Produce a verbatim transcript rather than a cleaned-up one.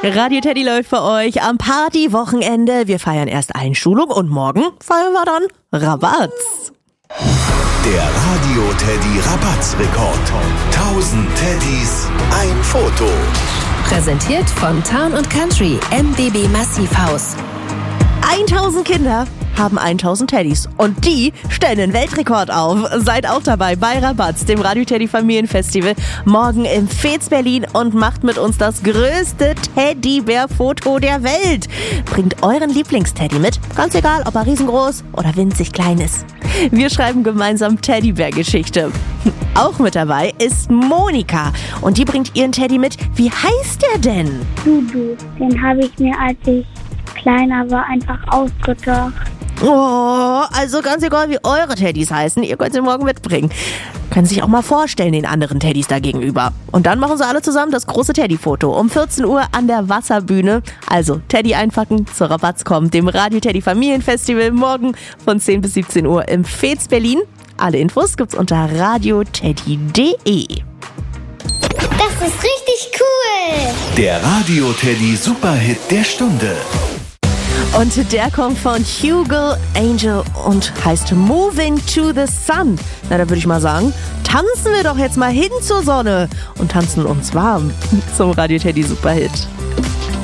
Radio Teddy läuft für euch am Partywochenende. Wir feiern erst Einschulung und morgen feiern wir dann Rabatz. Der Radio Teddy Rabatzrekord. tausend Teddys, ein Foto. Präsentiert von Town und Country M B B Massivhaus. tausend Kinder haben tausend Teddys und die stellen den Weltrekord auf. Seid auch dabei bei Rabatz, dem Radio Teddy Familienfestival, morgen im Fez Berlin und macht mit uns das größte Teddybär-Foto der Welt. Bringt euren Lieblingsteddy mit, ganz egal, ob er riesengroß oder winzig klein ist. Wir schreiben gemeinsam Teddybär-Geschichte. Auch mit dabei ist Monika und die bringt ihren Teddy mit. Wie heißt der denn? Dudu, den habe ich mir, als ich kleiner war, einfach ausgedacht. Oh, also ganz egal, wie eure Teddys heißen, ihr könnt sie morgen mitbringen. Können sich auch mal vorstellen, den anderen Teddys da gegenüber. Und dann machen sie alle zusammen das große Teddy-Foto um vierzehn Uhr an der Wasserbühne. Also Teddy einpacken, zur Rabatz kommen, dem Radio Teddy Familienfestival, morgen von zehn bis siebzehn Uhr im Fez Berlin. Alle Infos gibt's unter radio teddy punkt de. Das ist richtig cool! Der Radio Teddy Superhit der Stunde. Und der kommt von Hugo Angel und heißt Moving to the Sun. Na, da würde ich mal sagen, tanzen wir doch jetzt mal hin zur Sonne und tanzen uns warm zum Radio Teddy Superhit.